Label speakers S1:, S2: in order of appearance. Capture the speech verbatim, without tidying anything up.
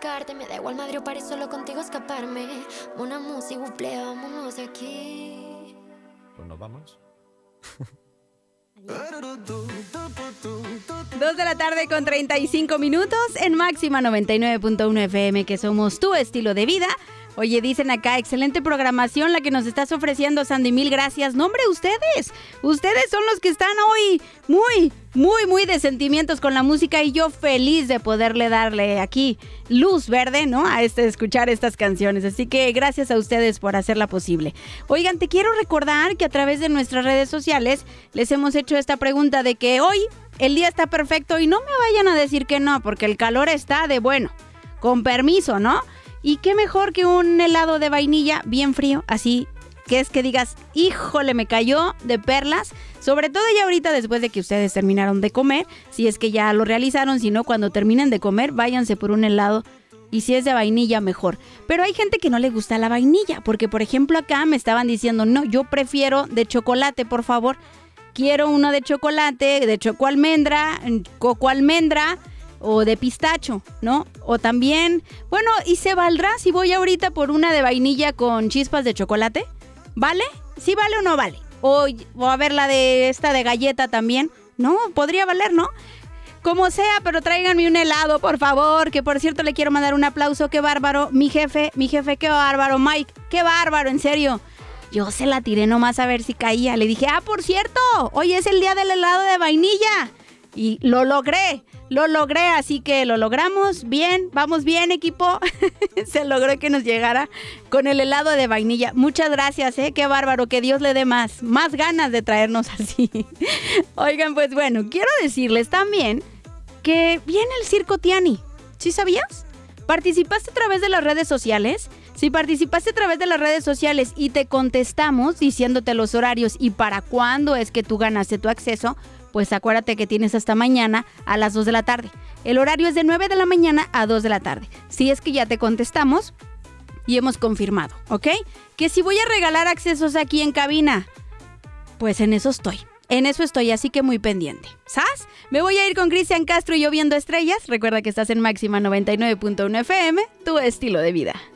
S1: buscarte. Me da igual madre o París, solo contigo escaparme. Una música, buple, vámonos de aquí.
S2: Pues nos vamos.
S3: Dos de la tarde con treinta y cinco minutos en Máxima noventa y nueve punto uno F M, que somos tu estilo de vida. Oye, dicen acá, excelente programación la que nos estás ofreciendo, Sandy, mil gracias. No, hombre, ustedes, ustedes son los que están hoy muy, muy, muy de sentimientos con la música y yo feliz de poderle darle aquí luz verde, ¿no? A este, escuchar estas canciones. Así que gracias a ustedes por hacerla posible. Oigan, te quiero recordar que a través de nuestras redes sociales les hemos hecho esta pregunta de que hoy el día está perfecto y no me vayan a decir que no, porque el calor está de bueno, con permiso, ¿no? Y qué mejor que un helado de vainilla bien frío, así que es que digas, híjole, me cayó de perlas, sobre todo ya ahorita después de que ustedes terminaron de comer, si es que ya lo realizaron, si no, cuando terminen de comer, váyanse por un helado y si es de vainilla, mejor. Pero hay gente que no le gusta la vainilla, porque por ejemplo acá me estaban diciendo, no, yo prefiero de chocolate, por favor, quiero uno de chocolate, de choco almendra, coco almendra, o de pistacho, ¿no? O también, bueno, ¿y se valdrá si voy ahorita por una de vainilla con chispas de chocolate? ¿Vale? ¿Sí vale o no vale? O, o a ver la de esta de galleta también. No, podría valer, ¿no? Como sea, pero tráiganme un helado, por favor. Que por cierto le quiero mandar un aplauso. ¡Qué bárbaro! Mi jefe, mi jefe, qué bárbaro. Mike, qué bárbaro, en serio. Yo se la tiré nomás a ver si caía. Le dije, ah, por cierto, hoy es el día del helado de vainilla. Y lo logré, lo logré, así que lo logramos bien, vamos bien, equipo. Se logró que nos llegara con el helado de vainilla. Muchas gracias, ¿eh? Qué bárbaro, que Dios le dé más, más ganas de traernos así. Oigan, pues bueno, quiero decirles también que viene el Circo Tiani. ¿Sí sabías? ¿Participaste a través de las redes sociales? Si participaste a través de las redes sociales y te contestamos diciéndote los horarios y para cuándo es que tú ganaste tu acceso, pues acuérdate que tienes hasta mañana a las dos de la tarde. El horario es de nueve de la mañana a dos de la tarde. Si es que ya te contestamos y hemos confirmado, ¿ok? Que si voy a regalar accesos aquí en cabina, pues en eso estoy. En eso estoy, así que muy pendiente. ¿Sabes? Me voy a ir con Cristian Castro y Yo Viendo Estrellas. Recuerda que estás en Máxima noventa y nueve punto uno F M, tu estilo de vida.